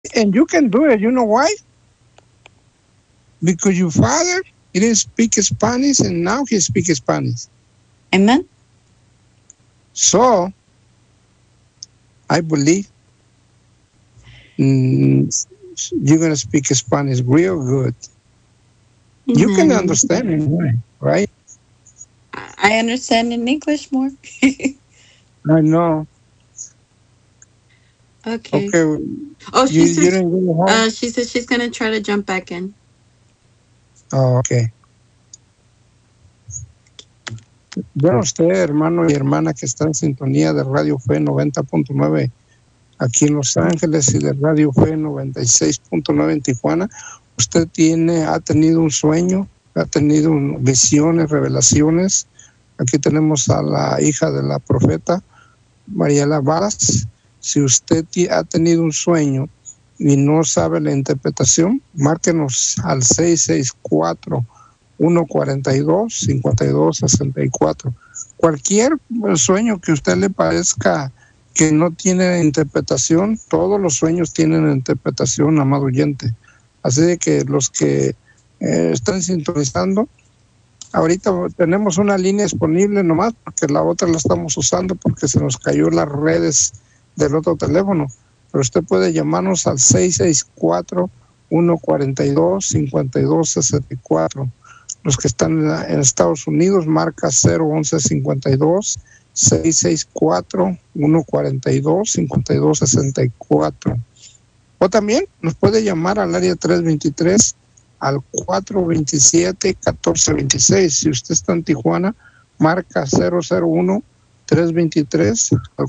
And you can do it. You know why? Because your father, he didn't speak Spanish, and now he speaks Spanish. Amen. So, I believe you're going to speak Spanish real good. Amen. You can understand it, right? I understand in English more. I know. Okay. Okay. Oh, You didn't go home? she said she's going to try to jump back in. Oh, okay. Bueno, usted, hermano y hermana que está en sintonía de Radio Fe 90.9 aquí en Los Ángeles y de Radio Fe 96.9 en Tijuana, usted ha tenido un sueño, ha tenido visiones, revelaciones. Aquí tenemos a la hija de la profeta, Mariela Varas. Si usted ha tenido un sueño y no sabe la interpretación, márquenos al 664-142-5264. Cualquier sueño que a usted le parezca que no tiene interpretación, todos los sueños tienen interpretación, amado oyente. Así de que los que están sintonizando, ahorita tenemos una línea disponible nomás porque la otra la estamos usando porque se nos cayó las redes del otro teléfono. Pero usted puede llamarnos al 664-142-5264. Los que están en Estados Unidos, marca 011-52 664-142-5264. O también nos puede llamar al área 323 al 427-1426. Si usted está en Tijuana, marca 001-323 al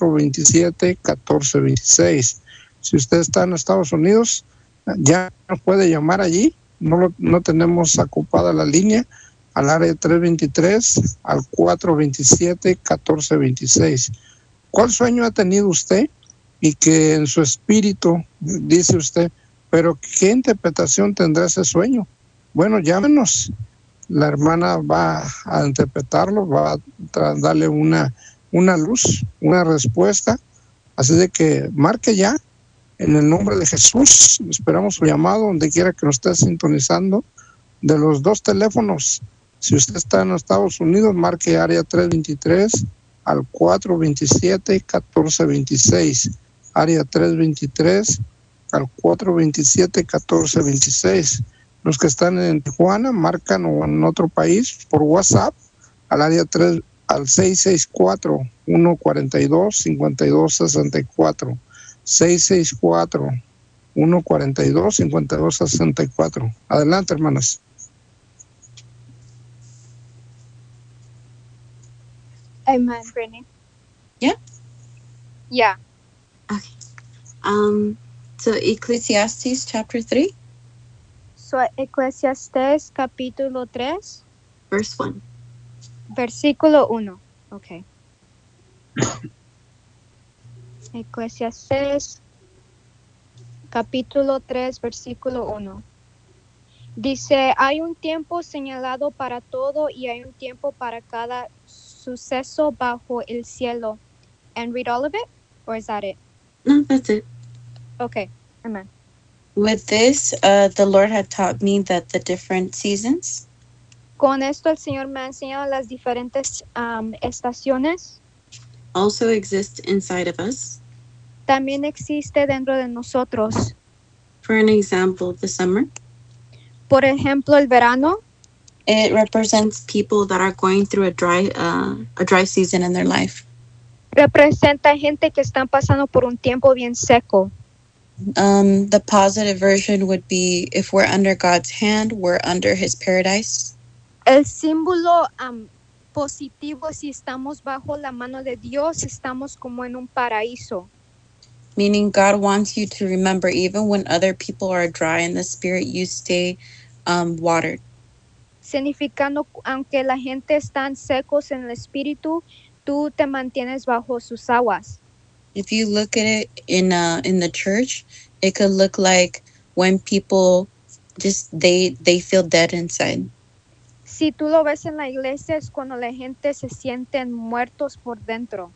427-1426. Si usted está en Estados Unidos, ya nos puede llamar allí. No tenemos ocupada la línea al área 323 al 427-1426. ¿Cuál sueño ha tenido usted? Y que en su espíritu dice usted, pero ¿qué interpretación tendrá ese sueño? Bueno, llámenos. La hermana va a interpretarlo, va a darle una luz, una respuesta. Así de que marque ya, en el nombre de Jesús. Esperamos su llamado donde quiera que nos esté sintonizando. De los dos teléfonos, si usted está en Estados Unidos, marque área 323 al 427-1426. Área 323 al 427-1426. Los que están en Tijuana, marcan o en otro país por WhatsApp al área 3 al 664-142-5264. 664-142-5264. Adelante, hermanas. Amen, Brittany. Yeah? Yeah. Okay. So Ecclesiastes chapter 3. So Eclesiastés capítulo 3. Verse 1. Versículo 1. Okay. Eclesiastés capítulo 3, versículo 1. Dice, hay un tiempo señalado para todo y hay un tiempo para cada suceso bajo el cielo. And read all of it? Or is that it? No, that's it. Okay. Amen. With this, the Lord had taught me that the different seasons. Con esto el Señor me ha enseñado las diferentes estaciones. Also exist inside of us. También existe dentro de nosotros. For an example, the summer. Por ejemplo, el verano. It represents people that are going through a dry season in their life. Representa gente que están pasando por un tiempo bien seco. The positive version would be if we're under God's hand, we're under His paradise. El símbolo positivo, si estamos bajo la mano de Dios, estamos como en un paraíso. Meaning God wants you to remember, even when other people are dry in the spirit, you stay watered. Significando, aunque la gente están secos en el espíritu, tú te mantienes bajo sus aguas. If you look at it in the church, it could look like when people just they feel dead inside. Si tú lo ves en la iglesia, es cuando la gente se sienten muertos por dentro.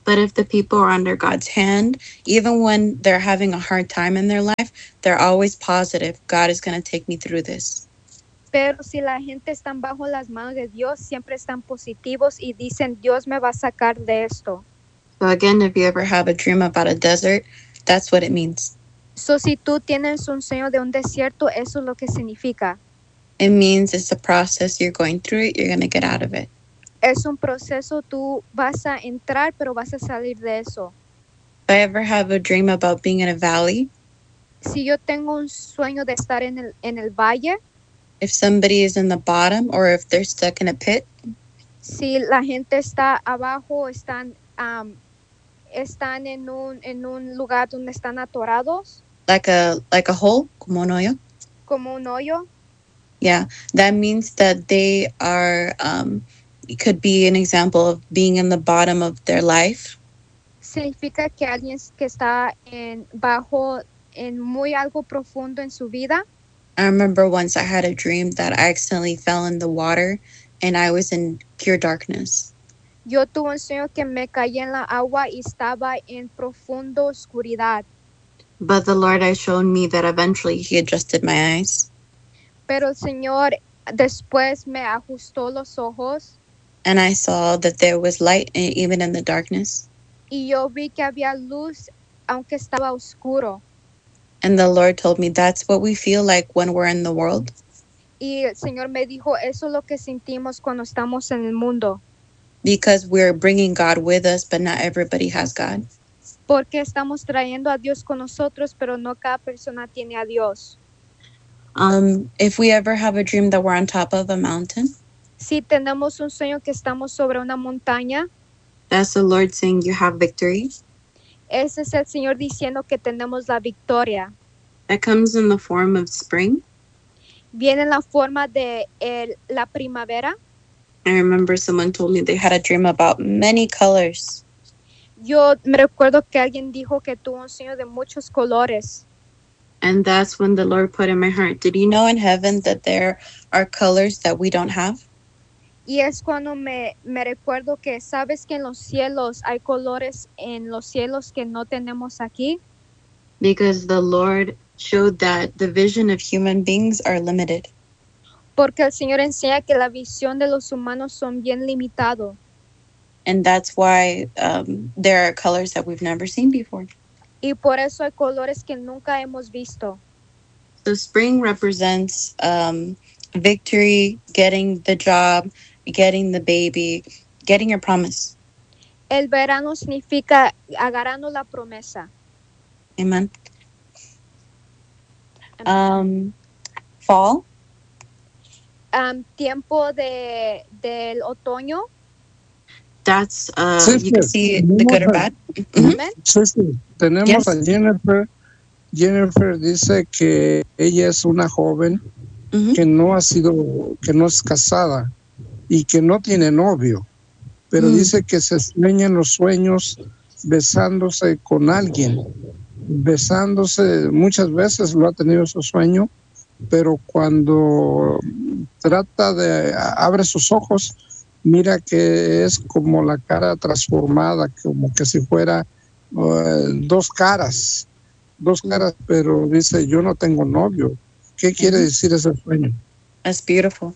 But if the people are under God's hand, even when they're having a hard time in their life, they're always positive. God is going to take me through this. Pero si la gente está bajo las manos de Dios, siempre están positivos y dicen, Dios me va a sacar de esto. So again, if you ever have a dream about a desert, that's what it means. So, si tú tienes un sueño de un desierto, eso es lo que significa. It means it's a process. You're going through it. You're going to get out of it. Es un proceso, tú vas a entrar, pero vas a salir de eso. If I ever have a dream about being in a valley, Si yo tengo un sueño de estar en el valle, if somebody is in the bottom or if they're stuck in a pit, si la gente está abajo, están en un lugar donde están atorados, like a hole, como un hoyo. como un hoyo, Yeah, that means that they are, it could be an example of being in the bottom of their life. significa que alguien que está bajo, en muy algo profundo en su vida. I remember once I had a dream that I accidentally fell in the water and I was in pure darkness. Yo tuve un sueño que me caí en la agua y estaba en profundo oscuridad. But the Lord has shown me that eventually He adjusted my eyes. Pero el Señor después me ajustó los ojos And I saw that there was light even in the darkness. y yo vi que había luz aunque estaba oscuro. And the Lord told me that's what we feel like when we're in the world. Y el Señor me dijo, eso es lo que sentimos cuando estamos en el mundo. Because we're bringing God with us, but not everybody has God. Porque estamos trayendo a Dios con nosotros, pero no cada persona tiene a Dios. If we ever have a dream that we're on top of a mountain, Si tenemos un sueño que estamos sobre una montaña, that's the Lord saying you have victory. ese es el Señor diciendo que tenemos la victoria. That comes in the form of spring. Viene en la forma de la primavera. I remember someone told me they had a dream about many colors. Yo me recuerdo que alguien dijo que tuvo un sueño de muchos colores. And that's when the Lord put in my heart, did you know in heaven that there are colors that we don't have? Y es cuando me recuerdo que sabes que en los cielos hay colores en los cielos que no tenemos aquí. Because the Lord showed that the vision of human beings are limited. Porque el Señor enseña que la visión de los humanos son bien limitado. And that's why there are colors that we've never seen before. Y por eso hay colores que nunca hemos visto. So spring represents victory, getting the job, getting the baby, getting your promise. El verano significa agarrando la promesa. Amen. Fall. Tiempo del otoño. That's, Sí, you can see the good or bad. Amen. Sí, sí. Tenemos Yes. a Jennifer. Jennifer dice que ella es una joven que no es casada y que no tiene novio, pero dice que se sueña en los sueños besándose con alguien, besándose, muchas veces lo ha tenido ese sueño, pero cuando abre sus ojos, mira que es como la cara transformada, como que si fuera dos caras, pero dice, yo no tengo novio. ¿Qué quiere decir ese sueño? That's beautiful.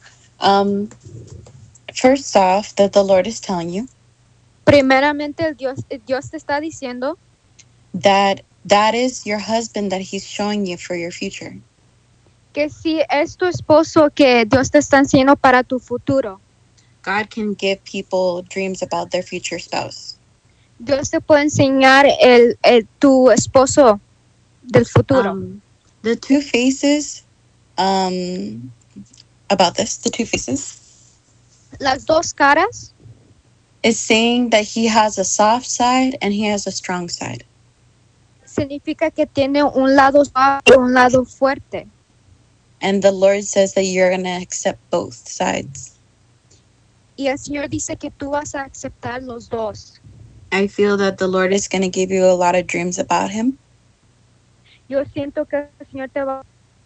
First off, that the Lord is telling you Primeramente, Dios te está diciendo that is your husband that He's showing you for your future. que si es tu esposo que Dios te está enseñando para tu futuro. God can give people dreams about their future spouse. Dios te puede enseñar tu esposo del futuro. The two faces, about this, the two faces, Las dos caras is saying that he has a soft side and he has a strong side. significa que tiene un lado suave y un lado fuerte. And the Lord says that you're going to accept both sides. Y el Señor dice que tú vas a aceptar los dos. I feel that the Lord is going to give you a lot of dreams about Him. Yo siento que el Señor te va.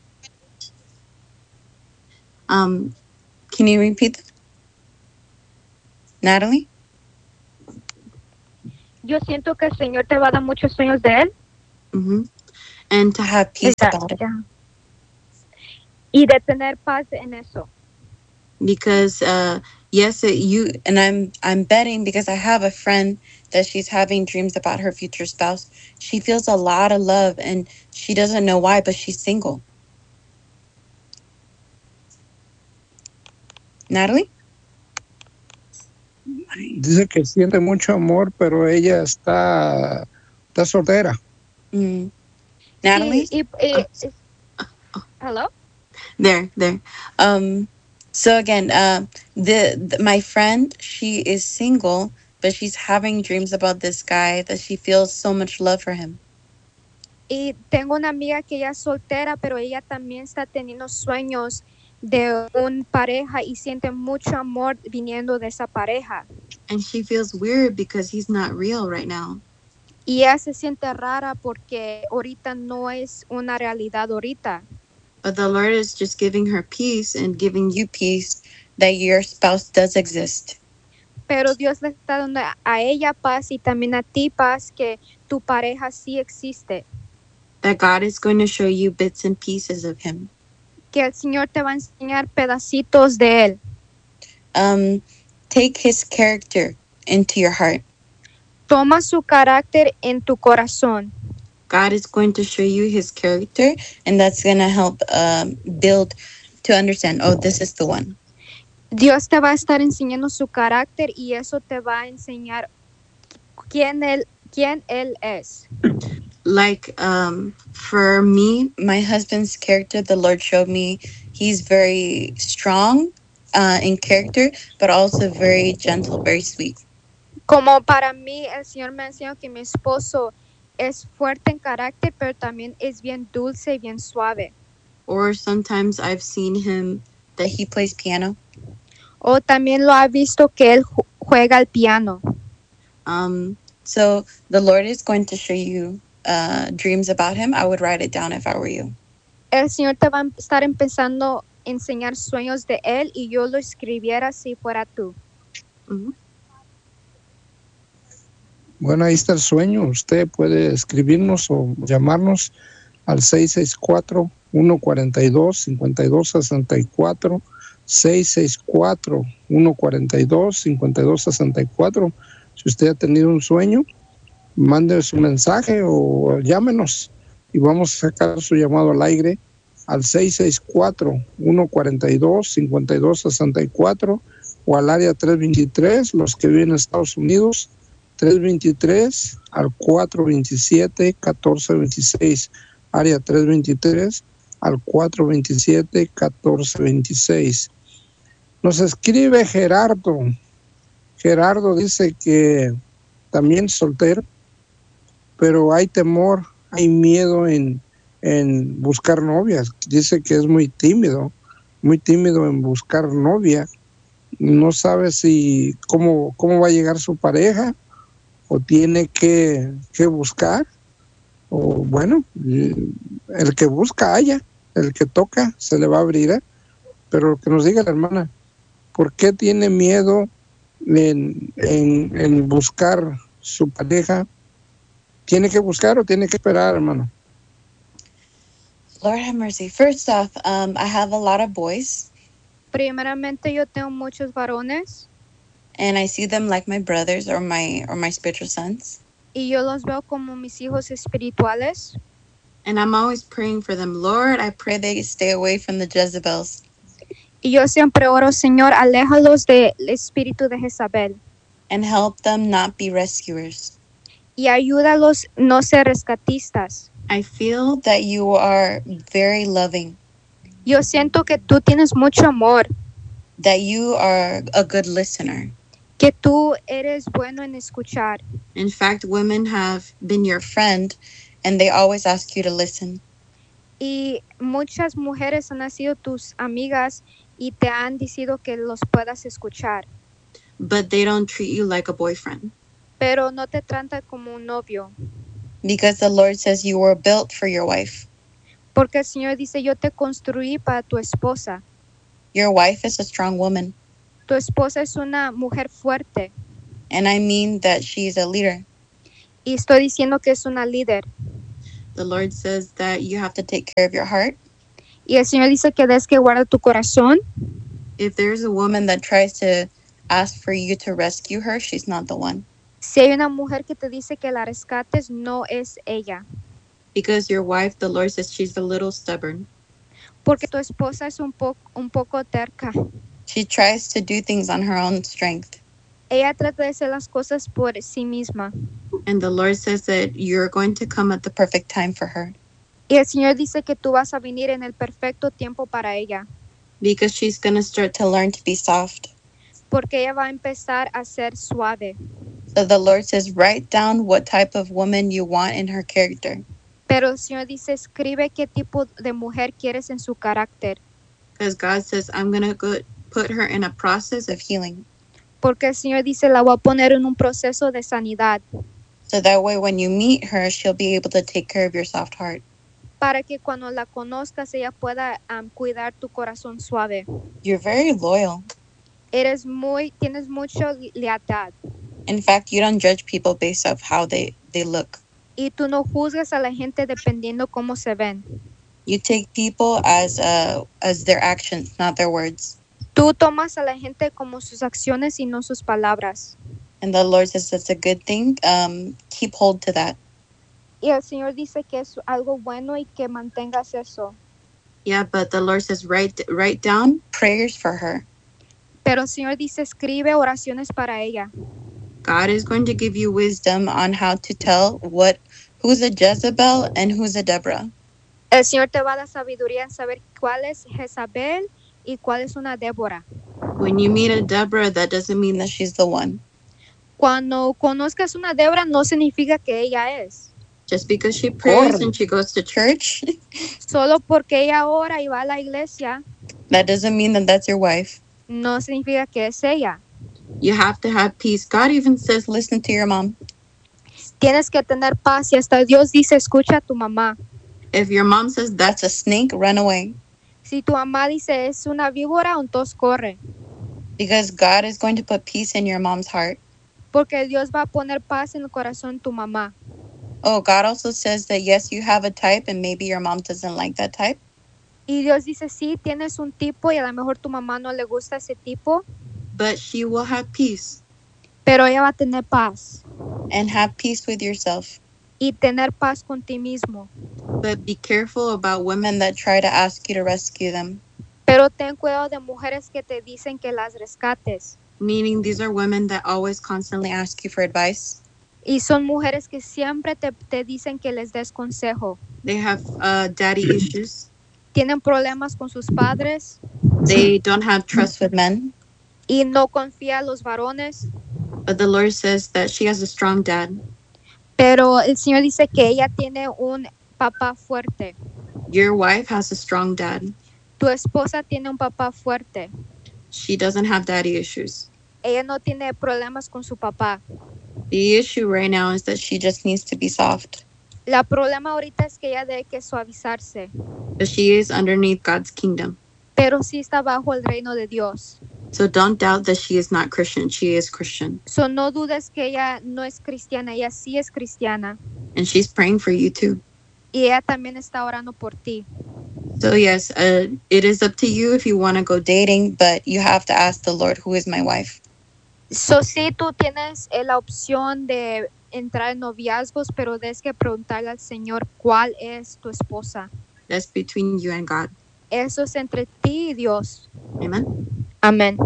Can you repeat that? Natalie? Yo siento que el Señor te va a dar muchos sueños de Él. Mm-hmm. And to have peace about it. Ya. Y de tener paz en eso. Because yes, I'm betting, because I have a friend that she's having dreams about her future spouse. She feels a lot of love and she doesn't know why, but she's single. Natalie? Dice que siente mucho amor, pero ella está soltera. Mm. Natalie? Sí, hello? There. So again, my friend, she is single, but she's having dreams about this guy that she feels so much love for him. Y tengo una amiga que ella es soltera, pero ella también está teniendo sueños de una pareja y siente mucho amor viniendo de esa pareja. And she feels weird because he's not real right now. Y ella se siente rara porque ahorita no es una realidad ahorita. But the Lord is just giving her peace and giving you peace that your spouse does exist. Pero Dios le está dando a ella paz y también a ti paz que tu pareja sí existe. That God is going to show you bits and pieces of him. Que el Señor te va a enseñar pedacitos de él. Take his character into your heart. Toma su carácter en tu corazón. God is going to show you his character, and that's going to help build to understand, oh, this is the one. Dios te va a estar enseñando su carácter y eso te va a enseñar quién él es. Like, for me, my husband's character, the Lord showed me he's very strong in character, but also very gentle, very sweet. Como para mí, el Señor me enseñó que mi esposo es fuerte en carácter, pero también es bien dulce y bien suave. Or sometimes I've seen him that he plays piano. O también lo ha visto que él juega el piano. So the Lord is going to show you dreams about him. I would write it down if I were you. El Señor te va a estar empezando a enseñar sueños de él y yo lo escribiera si fuera tú. Mm-hmm. Bueno, ahí está el sueño. Usted puede escribirnos o llamarnos al 664-142-5264, 664-142-5264. Si usted ha tenido un sueño, mande su mensaje o llámenos y vamos a sacar su llamado al aire al 664-142-5264 o al área 323, los que viven en Estados Unidos, 323 al 427-1426, área 323 al 427-1426. Nos escribe Gerardo. Gerardo dice que también soltero, pero hay temor, hay miedo en buscar novias. Dice que es muy tímido en buscar novia. No sabe si cómo va a llegar su pareja, o tiene que buscar, o bueno, el que busca halla, el que toca se le va a abrir, pero lo que nos diga la hermana, ¿por qué tiene miedo en buscar su pareja? ¿Tiene que buscar o tiene que esperar, hermano? Lord have mercy. First off, I have a lot of boys. Primeramente yo tengo muchos varones. And I see them like my brothers or my spiritual sons. Y yo los veo como mis hijos espirituales. And I'm always praying for them. Lord, I pray they stay away from the Jezebels. Y yo siempre oro, Señor, aléjalos del espíritu de Jezabel. And help them not be rescuers. Y ayúdalos no ser rescatistas. I feel that you are very loving. Yo siento que tú tienes mucho amor. That you are a good listener. Que tú eres bueno en escuchar. In fact, women have been your friend and they always ask you to listen. Y muchas mujeres han sido tus amigas y te han dicho que los puedas escuchar. But they don't treat you like a boyfriend. Pero no te tratan como un novio. Because the Lord says you were built for your wife. Porque el Señor dice, yo te construí para tu esposa. Your wife is a strong woman. Tu esposa es una mujer fuerte. And I mean that she is a leader. Y estoy diciendo que es una líder. The Lord says that you have to take care of your heart. Y el Señor dice que des que guarda tu corazón. If there's a woman that tries to ask for you to rescue her, she's not the one. Si hay una mujer que te dice que la rescates, no es ella. Because your wife, the Lord says she's a little stubborn. Porque tu esposa es un poco terca. She tries to do things on her own strength. Ella trata de hacer las cosas por sí misma. And the Lord says that you're going to come at the perfect time for her. Y el Señor dice que tú vas a venir en el perfecto tiempo para ella. Because she's going to start to learn to be soft. Porque ella va a empezar a ser suave. So the Lord says, write down what type of woman you want in her character. Pero el Señor dice, escribe qué tipo de mujer quieres en su carácter. Because God says, I'm going to put her in a process of healing. Porque el Señor dice, la voy a poner en un proceso de sanidad. So that way when you meet her, she'll be able to take care of your soft heart. Para que cuando la conozcas, ella pueda cuidar tu corazón suave. You're very loyal. Tienes mucha lealtad. In fact, you don't judge people based off how they look. Y tú no juzgas a la gente dependiendo cómo se ven. You take people as their actions, not their words. Tú tomas a la gente como sus acciones y no sus palabras. And the Lord says that's a good thing. Keep hold to that. Y el Señor dice que es algo bueno y que mantengas eso. Yeah, but the Lord says write down prayers for her. Pero el Señor dice, escribe oraciones para ella. God is going to give you wisdom on how to tell who's a Jezebel and who's a Deborah. El Señor te va a dar sabiduría en saber cuál es Jezabel y cuál es una Débora. When you meet a Deborah, that doesn't mean that she's the one. Cuando conozcas una Débora, no significa que ella es. Just because she prays and she goes to church, Solo porque ella ora y va a la iglesia, that doesn't mean that that's your wife. no significa que es ella. You have to have peace. God even says, listen to your mom. Tienes que tener paz y hasta Dios dice, escucha a tu mamá. If your mom says that's a snake, run away. Si tu mamá dice, es una víbora, entonces corre. Because God is going to put peace in your mom's heart. Porque Dios va a poner paz en el corazón de tu mamá. Oh, God also says that yes, you have a type and maybe your mom doesn't like that type. Y Dios dice, sí, tienes un tipo y a lo mejor tu mamá no le gusta ese tipo, But she will have peace. pero ella va a tener paz. And have peace with yourself. Y tener paz con ti mismo. But be careful about women that try to ask you to rescue them. Pero ten cuidado de mujeres que te dicen que las rescates. Meaning these are women that always constantly ask you for advice. Y son mujeres que siempre te dicen que les des consejo. They have daddy issues. Tienen problemas con sus padres They don't have trust with men. y no confía en los varones. But the Lord says that she has a strong dad. Pero el Señor dice que ella tiene un papá fuerte. Your wife has a strong dad. Tu esposa tiene un papá fuerte. She doesn't have daddy issues. Ella no tiene problemas con su papá. The issue right now is that she just needs to be soft. La problema ahorita es que ella debe que suavizarse. But she is underneath God's kingdom. Pero sí está bajo el reino de Dios. So don't doubt that she is not Christian. She is Christian. So no dudes que ella no es cristiana, ella sí es cristiana. And she's praying for you too. Y ella también está orando por ti. So yes, it is up to you if you want to go dating, but you have to ask the Lord, who is my wife? So sí, tú tienes la opción de entrar en noviazgos, pero tienes que preguntarle al Señor cuál es tu esposa. That's between you and God. Eso es entre ti y Dios. Amen. Amén.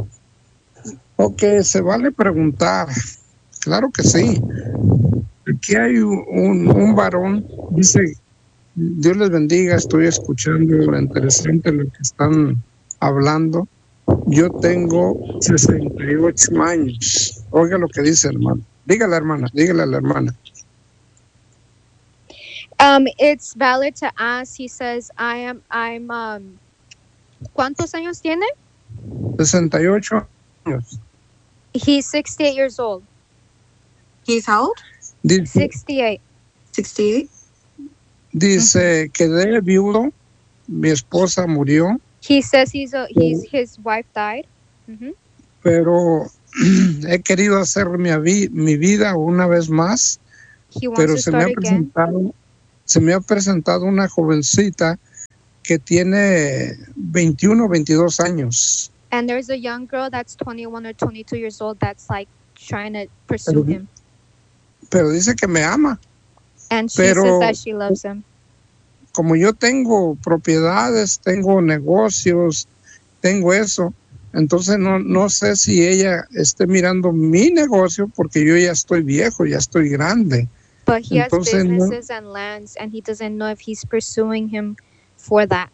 Ok, se vale preguntar. Claro que sí. Aquí hay un varón, dice, Dios les bendiga, estoy escuchando interesante lo que están hablando. Yo tengo 68 años. Oiga lo que dice, hermano. Dígale a la hermana. It's valid to ask. He says, I'm ¿cuántos años tiene? 68 años. He's 68 years old. He's how old? Dice, 68. 68? dice, quedé viudo, mi esposa murió, He says his wife died. Mhm. pero he querido hacer mi vida una vez más He wants pero to start again. Se me ha presentado una jovencita que tiene 21 o 22 años. And there's a young girl that's 21 or 22 years old that's like trying to pursue him. Pero dice que me ama. And she says that she loves him. Como yo tengo propiedades, tengo negocios, tengo eso, entonces no sé si ella esté mirando mi negocio porque yo ya estoy viejo, ya estoy grande. But he has Entonces, businesses and lands, and he doesn't know if he's pursuing him for that.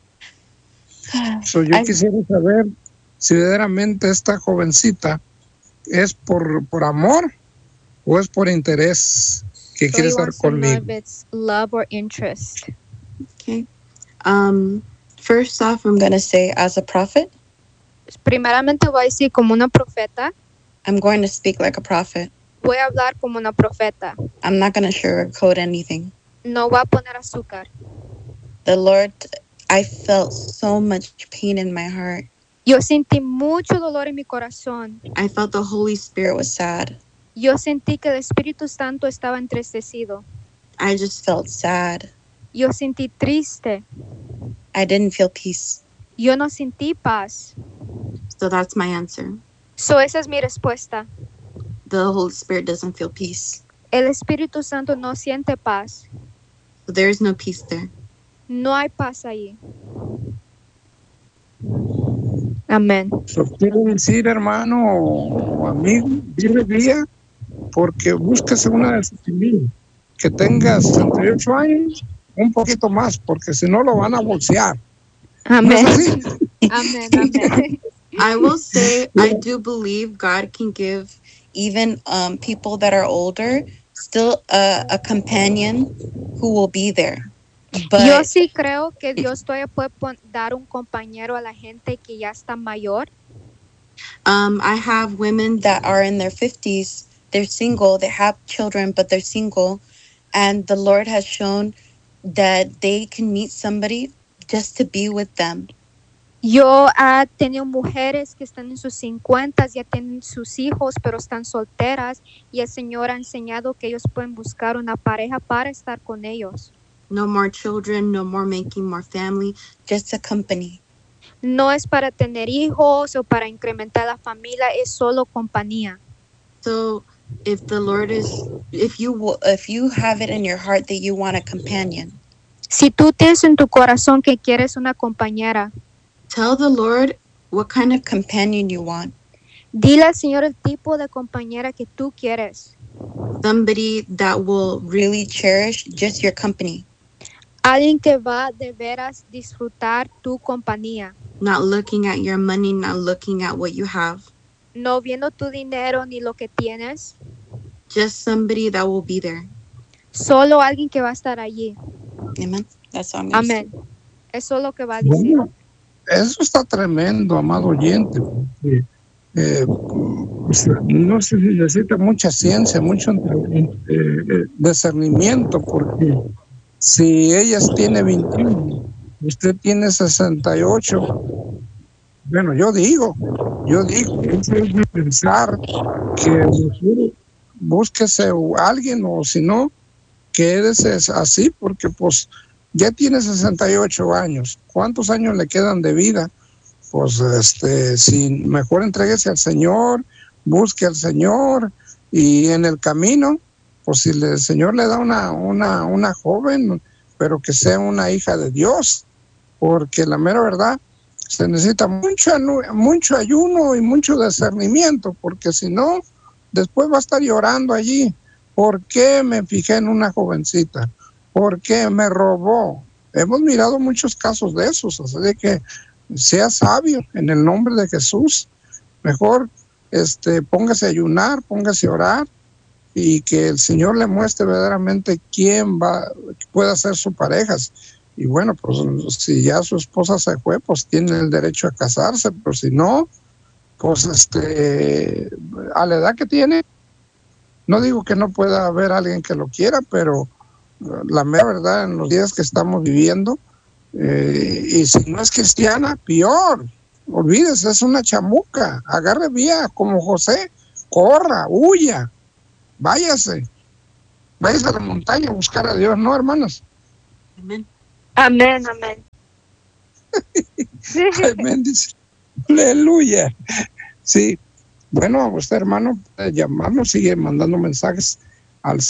So yo quisiera saber si verdaderamente esta jovencita es por amor o es por interés que quiere estar conmigo. If it's love or interest. Okay. First off, I'm going to say as a prophet. Primeramente voy a decir como una profeta. I'm going to speak like a prophet. Voy a hablar como una profeta. I'm not going to sugarcoat anything. No voy a poner azúcar. The Lord, I felt so much pain in my heart. Yo sentí mucho dolor en mi corazón. I felt the Holy Spirit was sad. Yo sentí que el Espíritu Santo estaba entristecido. I just felt sad. Yo sentí triste. I didn't feel peace. Yo no sentí paz. So that's my answer. So esa es mi respuesta. The Holy Spirit doesn't feel peace. El Espíritu Santo no siente paz. So there is no peace there. No hay paz ahí. Amén. So, quiero decir, hermano o amigo, dile día, porque búsquese una disciplina que tenga 68 años, un poquito más, porque si no lo van a bolsear. Amén. ¿No es así? Amén, amén. I will say, I do believe God can give even people that are older still a companion who will be there. But yo sí creo que Dios todavía puede dar un compañero a la gente que ya está mayor. I have women that are in their 50s. They're single. They have children, but they're single. And the Lord has shown that they can meet somebody just to be with them. Yo he tenido mujeres que están en sus 50, ya tienen sus hijos, pero están solteras. Y el Señor ha enseñado que ellos pueden buscar una pareja para estar con ellos. No more children, no more making more family, just a company. No es para tener hijos o para incrementar la familia, es solo compañía. So if the Lord is, if you have it in your heart that you want a companion, si tú tienes en tu corazón que quieres una compañera, tell the Lord what kind of companion you want. Dile al Señor el tipo de compañera que tú quieres. Somebody that will really cherish just your company. Alguien que va de veras disfrutar tu compañía. Not looking at your money, not looking at what you have. No viendo tu dinero ni lo que tienes. Just somebody that will be there. Solo alguien que va a estar allí. Amen. That's all I'm Amén. Eso es lo que va a decir. Bueno, eso está tremendo, amado oyente. Porque, no se necesita mucha ciencia, mucho discernimiento, porque si ella tiene 21, usted tiene 68, bueno, yo digo, eso es de pensar que búsquese alguien, o si no, quédese así, porque pues ya tiene 68 años. ¿Cuántos años le quedan de vida? Pues si mejor entréguese al Señor, busque al Señor, y en el camino, pues si el Señor le da una joven, pero que sea una hija de Dios, porque la mera verdad se necesita mucho ayuno y mucho discernimiento, porque si no, después va a estar llorando allí. ¿Por qué me fijé en una jovencita? ¿Por qué me robó? Hemos mirado muchos casos de esos, así de que sea sabio en el nombre de Jesús. Mejor póngase a ayunar, póngase a orar, y que el Señor le muestre verdaderamente quién pueda ser su pareja. Y bueno, pues si ya su esposa se fue, pues tiene el derecho a casarse, pero si no, pues a la edad que tiene, no digo que no pueda haber alguien que lo quiera, pero la mera verdad, en los días que estamos viviendo, y si no es cristiana, peor. Olvídese, es una chamuca. Agarre vía como José, corra, huya, váyase. Vais a la montaña a buscar a Dios, ¿no, hermanas? Amen. Amén, amén. Amén, dice. Aleluya. Sí. Bueno, usted, hermano, puede llamarnos, sigue mandando mensajes al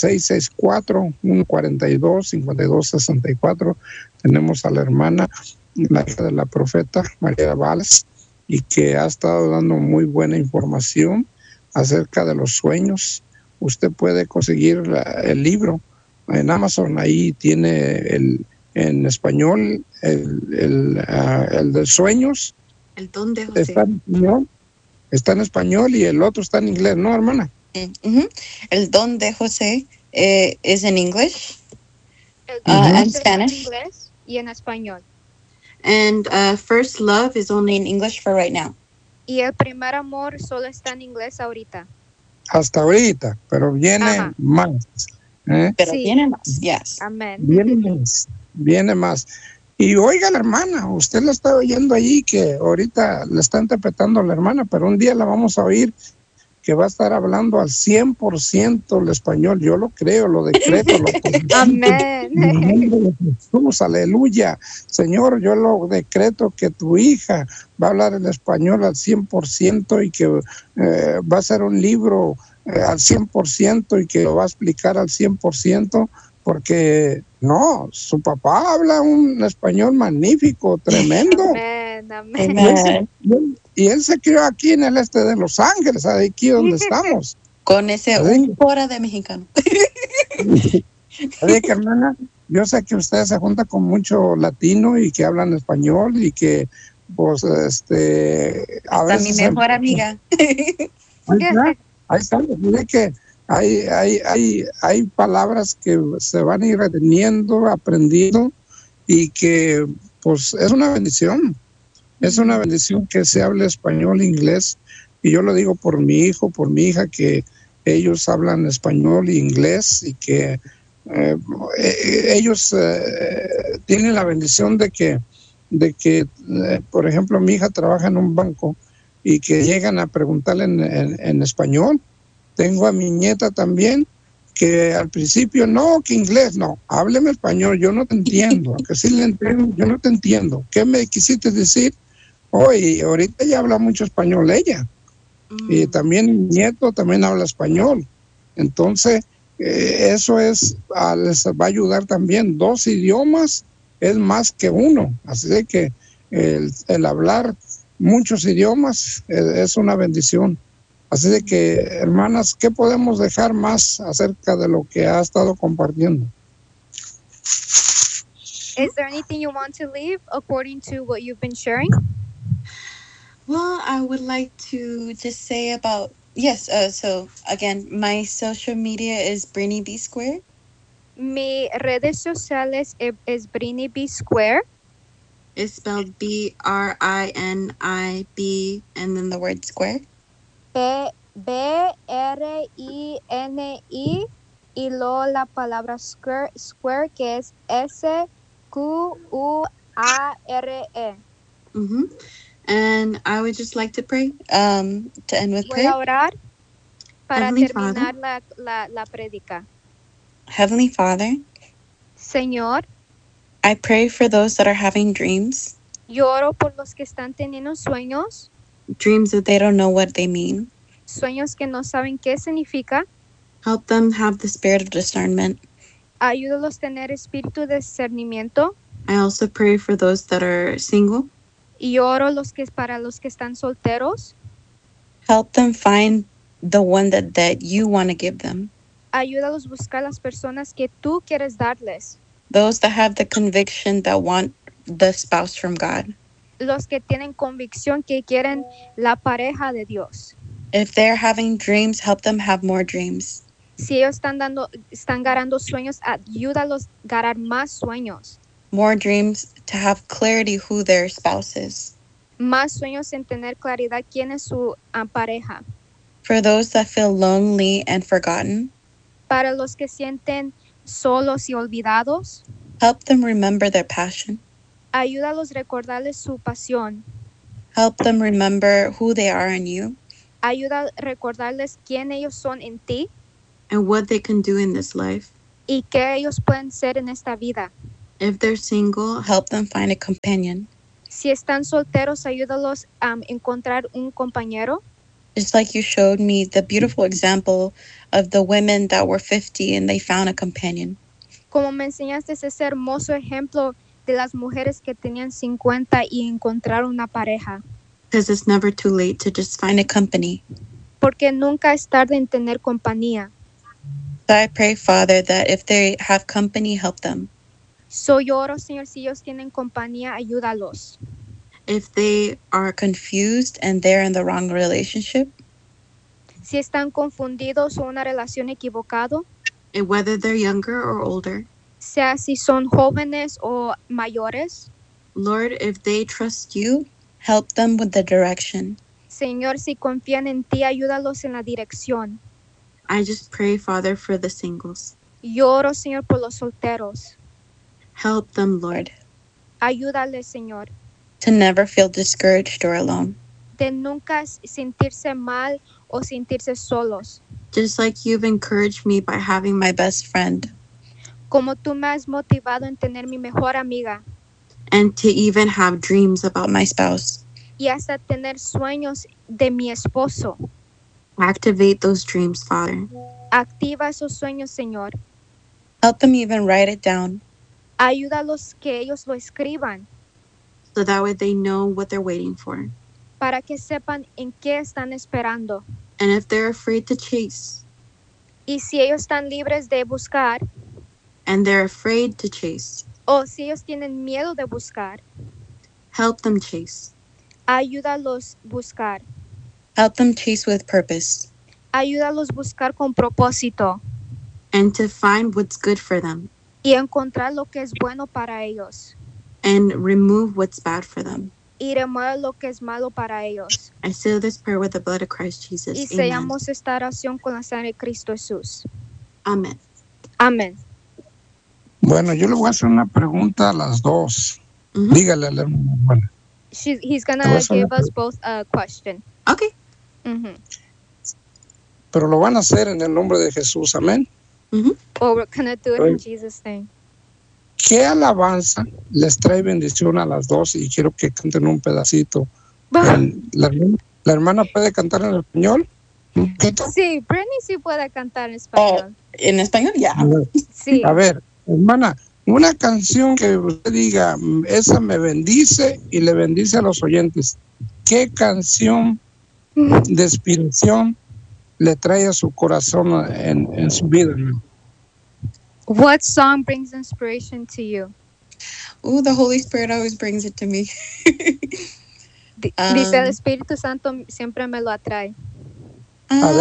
664-142-5264. Tenemos a la hermana, la hija de la profeta María Valls, y que ha estado dando muy buena información acerca de los sueños. Usted puede conseguir el libro en Amazon, ahí tiene en español el de sueños. El don de José. Está en español y el otro está en inglés, ¿no, hermana? Mm-hmm. El don de José is in English En and Spanish. inglés y en español. And First Love is only in English for right now. Y el primer amor solo está en inglés ahorita. Hasta ahorita, pero viene más. Pero Sí. viene más, yes. Amén. Viene más. Y oiga la hermana, usted la está oyendo ahí, que ahorita le está interpretando a la hermana, pero un día la vamos a oír que va a estar hablando al 100% el español. Yo lo creo, lo decreto. Amén. En el nombre de Jesús, aleluya. Señor, yo lo decreto que tu hija va a hablar el español al 100% y que va a ser un libro al 100% y que lo va a explicar al 100%, porque no, su papá habla un español magnífico, tremendo. Amén, amén. Amen. Y él se crió aquí en el este de Los Ángeles, aquí donde estamos. Con ese un hora de mexicano. Oye, que hermana, yo sé que usted se junta con mucho latino y que hablan español y que, pues, a Hasta veces... mi mejor amiga. Ahí está, mire que hay palabras que se van a ir reteniendo, aprendiendo, y que, pues, es una bendición. Es una bendición que se hable español, inglés, y yo lo digo por mi hijo, por mi hija, que ellos hablan español e inglés y que ellos tienen la bendición de que por ejemplo, mi hija trabaja en un banco y que llegan a preguntarle en español. Tengo a mi nieta también, que al principio, no, que inglés, no, hábleme español, yo no te entiendo, aunque sí le entiendo, yo no te entiendo. ¿Qué me quisiste decir? Y ahorita ya habla mucho español ella. Y también mi nieto también habla español. Entonces, eso les va a ayudar también. 2 idiomas es más que uno. Así de que el hablar muchos idiomas es una bendición. Así de que, hermanas, ¿qué podemos dejar más acerca de lo que ha estado compartiendo? Is there anything you want to leave according to what you've been sharing? Well, I would like to just say about, yes, so again, my social media is Brini B Square. Mi redes sociales es Brini B Square. It's spelled BRINIB and then the word square. BRINI y luego la palabra square que es SQUARE. Mm-hmm. And I would just like to pray, to end with Voy prayer. a orar para Heavenly terminar la prédica. Heavenly Father, Señor, I pray for those that are having dreams, yo oro por los que están teniendo sueños, dreams that they don't know what they mean. sueños que no saben qué significa. Help them have the spirit of discernment. Ayúdalos a tener espíritu de discernimiento. I also pray for those that are single. Y oro para los que están solteros. Help them find the one that you want to give them. Ayúdalos a buscar las personas que tú quieres darles. Those that have the conviction that want the spouse from God. Los que tienen convicción que quieren la pareja de Dios. If they're having dreams, help them have more dreams. Si ellos están ganando sueños, ayúdalos a ganar más sueños. More dreams to have clarity who their spouse is. Más sueños en tener claridad quién es su pareja. For those that feel lonely and forgotten, Para los que sienten solos y olvidados, help them remember their passion. ayúdalos a recordarles su pasión. Help them remember who they are in you Ayuda a recordarles quién ellos son en ti and what they can do in this life. y qué ellos pueden ser en esta vida. If they're single, help them find a companion. Si están solteros, ayúdalos a encontrar un compañero. Just like you showed me the beautiful example of the women that were 50 and they found a companion. Como me enseñaste ese hermoso ejemplo de las mujeres que tenían 50 y encontraron una pareja. Because it's never too late to just find a company. Porque nunca es tarde en tener compañía. So I pray, Father, that if they have company, help them. So yo oro, Señor, si ellos tienen compañía, ayúdalos. If they are confused and they're in the wrong relationship, Si están confundidos o una relación equivocada, and whether they're younger or older, sea si son jóvenes o mayores, Lord, if they trust you, help them with the direction. Señor, si confían en ti, ayúdalos en la dirección. I just pray, Father, for the singles. Yo oro, Señor, por los solteros. Help them, Lord, Ayúdales, Señor, to never feel discouraged or alone. de nunca sentirse mal o sentirse solos. Just like you've encouraged me by having my best friend, Como tú me has motivado en tener mi mejor amiga and to even have dreams about my spouse. y hasta tener sueños de mi esposo. Activate those dreams, Father. Activa esos sueños, Señor. Help them even write it down Ayúdalos que ellos lo escriban so that way they know what they're waiting for. para que sepan en qué están esperando. And if they're afraid to chase, Y si ellos están libres de buscar and they're afraid to chase, o si ellos tienen miedo de buscar, help them chase. ayúdalos buscar. Help them chase with purpose Ayúdalos buscar con propósito and to find what's good for them y encontrar lo que es bueno para ellos and remove what's bad for them. y remueve lo que es malo para ellos. I seal this prayer with the blood of Christ Jesus. Y Amen. sellamos esta oración con la sangre de Cristo Jesús. Amen. Amén. Bueno, yo le voy a hacer una pregunta a las dos. Mhm. Dígale a la hermana. He's Te voy a gonna hacer give una us both a question. Okay. Mhm. Pero lo van a hacer en el nombre de Jesús, amén. Or we're gonna do it in Jesus' name. ¿Qué alabanza les trae bendición a las dos? Y quiero que canten un pedacito. La hermana puede cantar en español. ¿Un poquito? Sí, Britney sí puede cantar en español. En español, yeah. Sí. A ver, hermana, una canción que usted diga, esa me bendice y le bendice a los oyentes. ¿Qué canción de inspiración le trae a su corazón en su vida, hermano? What song brings inspiration to you? Ooh, the Holy Spirit always brings it to me. Dice el Espíritu Santo siempre me lo atrae. A ver.